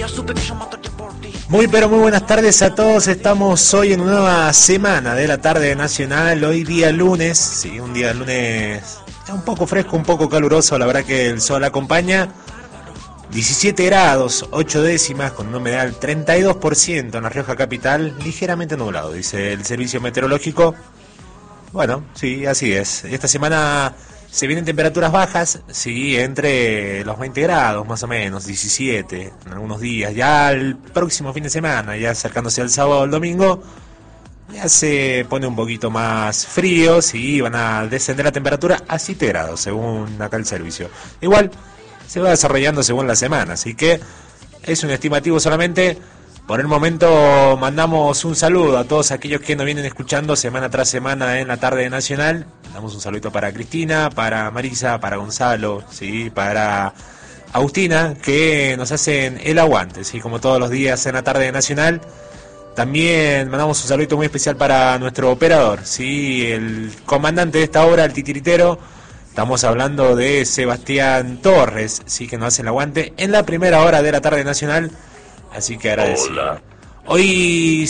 Muy pero muy buenas tardes a todos. Estamos hoy en una nueva semana de la tarde nacional. Hoy día lunes, sí, un día lunes un poco fresco, un poco caluroso. La verdad que el sol acompaña. 17 grados, 8 décimas, con una humedad del 32% en La Rioja capital. Ligeramente nublado, dice el servicio meteorológico. Bueno, sí, así es. Esta semana se vienen temperaturas bajas, sí, entre los 20 grados más o menos, 17 en algunos días. Ya el próximo fin de semana, ya acercándose al sábado o el domingo, ya se pone un poquito más frío, sí, van a descender la temperatura a 7 grados, según acá el servicio. Igual se va desarrollando según la semana, así que es un estimativo solamente. Por el momento mandamos un saludo a todos aquellos que nos vienen escuchando semana tras semana en la tarde nacional. Damos un saludito para Cristina, para Marisa, para Gonzalo, sí, para Agustina, que nos hacen el aguante, sí, como todos los días en la tarde nacional. También mandamos un saludito muy especial para nuestro operador, sí, el comandante de esta obra, el titiritero. Estamos hablando de Sebastián Torres, sí, que nos hace el aguante en la primera hora de la tarde nacional. Así que agradecido. Hola. Hoy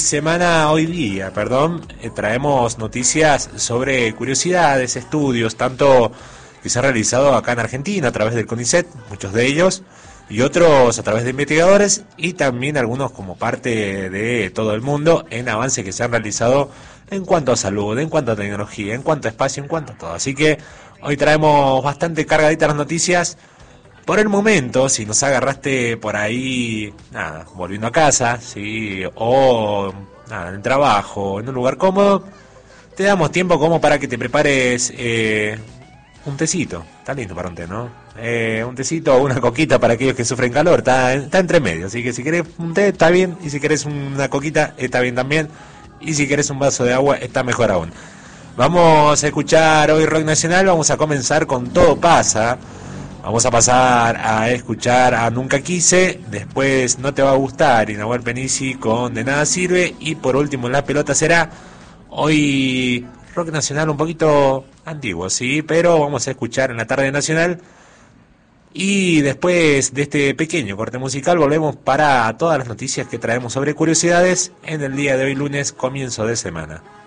día, traemos noticias sobre curiosidades, estudios, tanto que se han realizado acá en Argentina a través del CONICET, muchos de ellos, y otros a través de investigadores, y también algunos como parte de todo el mundo en avances que se han realizado en cuanto a salud, en cuanto a tecnología, en cuanto a espacio, en cuanto a todo. Así que hoy traemos bastante cargaditas las noticias. Por el momento, si nos agarraste por ahí, nada, volviendo a casa, sí, o nada, en el trabajo, en un lugar cómodo, te damos tiempo como para que te prepares un tecito. Está lindo para un té, ¿no? Un tecito o una coquita para aquellos que sufren calor, está entre medio. Así que si querés un té, está bien, y si querés una coquita, está bien también, y si querés un vaso de agua, está mejor aún. Vamos a escuchar hoy rock nacional, vamos a comenzar con Todo Pasa. Vamos a pasar a escuchar a Nunca Quise, después No Te Va a Gustar y Nahuel Penisi con De Nada Sirve, y por último La Pelota Será. Hoy rock nacional un poquito antiguo, sí, pero vamos a escuchar en la tarde nacional, y después de este pequeño corte musical volvemos para todas las noticias que traemos sobre curiosidades en el día de hoy lunes, comienzo de semana.